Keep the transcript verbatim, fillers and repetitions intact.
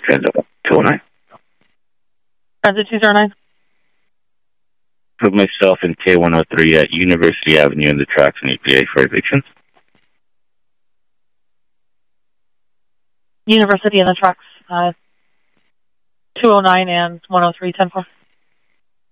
Transit two oh nine. Transit two zero nine. Put myself in K one oh three at University Avenue in the tracks in E P A for evictions. University in the trucks, uh, two oh nine and one oh three ten four.